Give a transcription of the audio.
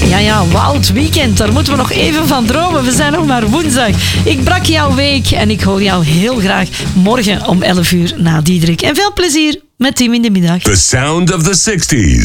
Ja, Wild Weekend, daar moeten we nog even van dromen. We zijn nog maar woensdag. Ik brak jouw week en ik hoor jou heel graag morgen om 11 uur na Diederik. En veel plezier met Team in de Middag. The sound of the 60s.